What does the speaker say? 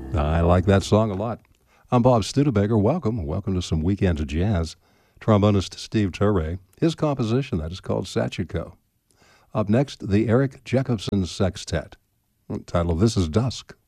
I like that song a lot. I'm Bob Studebaker. Welcome to some Weekend Jazz. Trombonist Steve Turre. His composition that is called Sachiko. Up next, the Eric Jacobson Sextet. The title of this is Dusk.